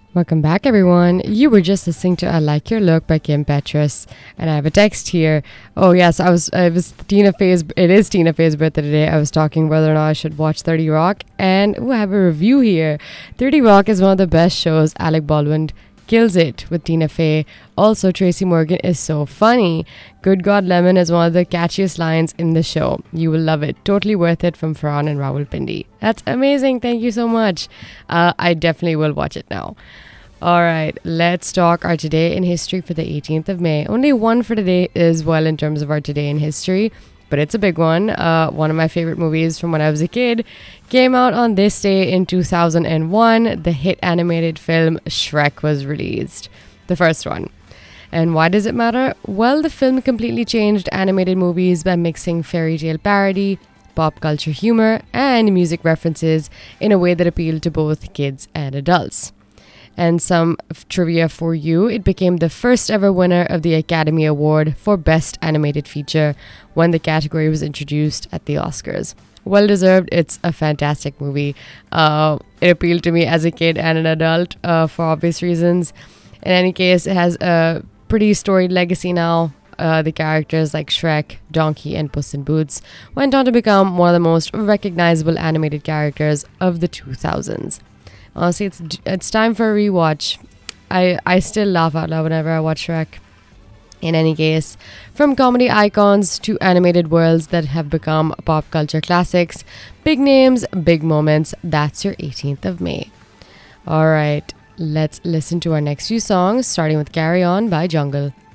Welcome back, everyone. You were just listening to "I Like Your Look" by Kim Petras, and I have a text here. Oh yes, I was. It was Tina Fey's. It is Tina Fey's birthday today. I was talking whether or not I should watch 30 Rock, and I have a review here. 30 Rock is one of the best shows. Alec Baldwin kills it with Tina Fey. Also, Tracy Morgan is so funny. Good God Lemon is one of the catchiest lines in the show. You will love it. Totally worth it from Farhan and Rahul Pindi. That's amazing. Thank you so much. I definitely will watch it now. All right, let's talk our today in history for the 18th of May. Only one for today as well in terms of our today in history, but it's a big one. One of my favorite movies from when I was a kid came out on this day in 2001. The hit animated film Shrek was released, the first one. And why does it matter? Well, the film completely changed animated movies by mixing fairy tale parody, pop culture humor, and music references in a way that appealed to both kids and adults. And some trivia for you, it became the first ever winner of the Academy Award for Best Animated Feature when the category was introduced at the Oscars. Well deserved. It's a fantastic movie. It appealed to me as a kid and an adult for obvious reasons. In any case, it has a pretty storied legacy now. The characters like Shrek, Donkey, and Puss in Boots went on to become one of the most recognizable animated characters of the 2000s. Honestly, it's time for a rewatch. I still laugh out loud whenever I watch Shrek. In any case, from comedy icons to animated worlds that have become pop culture classics, big names, big moments, that's your 18th of May. Alright, let's listen to our next few songs, starting with Carry On by Jungle.